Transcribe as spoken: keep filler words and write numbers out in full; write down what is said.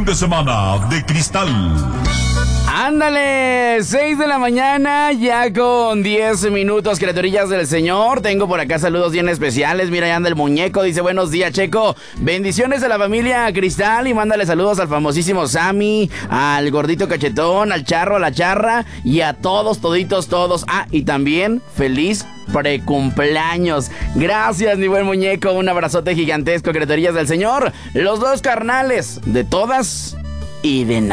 de semana de cristal. Ándale, seis de la mañana, ya con diez minutos, criaturillas del Señor. Tengo por acá saludos bien especiales. Mira, ahí anda el muñeco, dice buenos días, Checo. Bendiciones a la familia Cristal y mándale saludos al famosísimo Sammy, al gordito cachetón, al charro, a la charra y a todos, toditos, todos. Ah, y también feliz precumpleaños. Gracias, mi buen muñeco. Un abrazote gigantesco, criaturillas del Señor. Los dos carnales de todas y de nada.